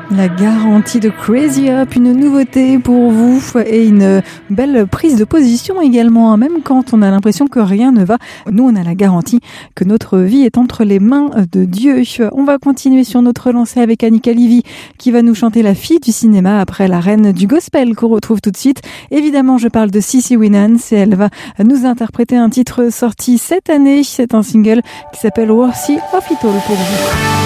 La garantie de Crazy Up, une nouveauté pour vous et une belle prise de position également, même quand on a l'impression que rien ne va. Nous, on a la garantie que notre vie est entre les mains de Dieu. On va continuer sur notre lancée avec Annika Livy qui va nous chanter La fille du cinéma après la reine du gospel qu'on retrouve tout de suite. Évidemment, je parle de CeCe Winans et elle va nous interpréter un titre sorti cette année. C'est un single qui s'appelle Worthy of It All pour vous.